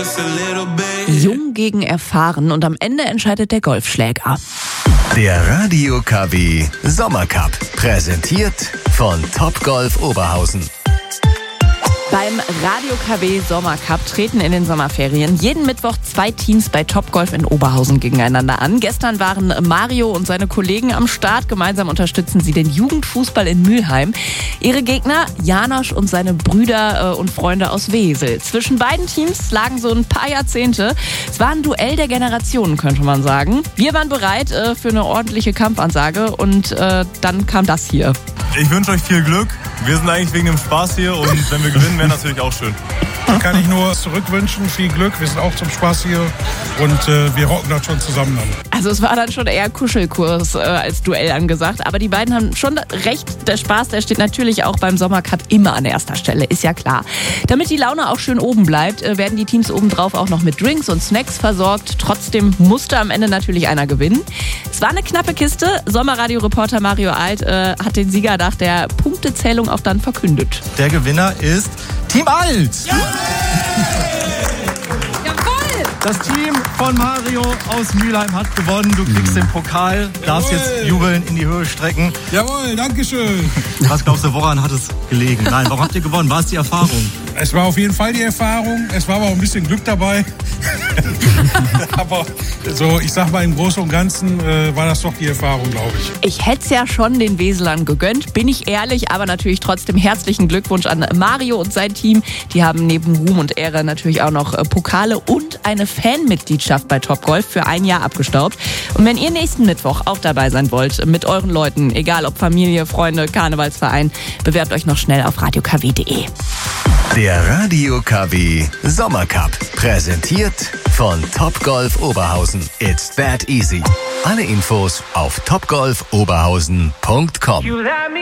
Jung gegen erfahren und am Ende entscheidet der Golfschläger. Der Radio KW Sommercup, präsentiert von Topgolf Oberhausen. Beim Radio KW Sommercup treten in den Sommerferien jeden Mittwoch 2 Teams bei Topgolf in Oberhausen gegeneinander an. Gestern waren Mario und seine Kollegen am Start. Gemeinsam unterstützen sie den Jugendfußball in Mülheim. Ihre Gegner Janosch und seine Brüder und Freunde aus Wesel. Zwischen beiden Teams lagen so ein paar Jahrzehnte. Es war ein Duell der Generationen, könnte man sagen. Wir waren bereit für eine ordentliche Kampfansage und dann kam das hier. Ich wünsche euch viel Glück. Wir sind eigentlich wegen dem Spaß hier und wenn wir gewinnen, wäre natürlich auch schön. Da kann ich nur zurückwünschen, viel Glück. Wir sind auch zum Spaß hier und wir rocken das schon zusammen dann. Also es war dann schon eher Kuschelkurs als Duell angesagt. Aber die beiden haben schon recht. Der Spaß, der steht natürlich auch beim Sommercup immer an erster Stelle, ist ja klar. Damit die Laune auch schön oben bleibt, werden die Teams obendrauf auch noch mit Drinks und Snacks versorgt. Trotzdem musste am Ende natürlich einer gewinnen. Es war eine knappe Kiste. Sommerradio-Reporter Mario Alt hat den Sieger nach der Punktezählung auch dann verkündet. Der Gewinner ist Team Alt! Ja! Jawohl! Das Team von Mario aus Mülheim hat gewonnen. Du kriegst den Pokal, darfst jetzt jubeln, in die Höhe strecken. Jawohl, dankeschön. Was glaubst du, woran hat es gelegen? Nein, warum habt ihr gewonnen? War es die Erfahrung? Es war auf jeden Fall die Erfahrung. Es war aber auch ein bisschen Glück dabei. Aber so, ich sag mal, im Großen und Ganzen war das doch die Erfahrung, glaube ich. Ich hätte es ja schon den Weselern gegönnt, bin ich ehrlich, aber natürlich trotzdem herzlichen Glückwunsch an Mario und sein Team. Die haben neben Ruhm und Ehre natürlich auch noch Pokale und eine Fanmitgliedschaft bei Topgolf für 1 Jahr abgestaubt. Und wenn ihr nächsten Mittwoch auch dabei sein wollt, mit euren Leuten, egal ob Familie, Freunde, Karnevalsverein, bewerbt euch noch schnell auf radiokw.de. Der Radio KW Sommercup, präsentiert von Topgolf Oberhausen. It's that easy. Alle Infos auf topgolfoberhausen.com.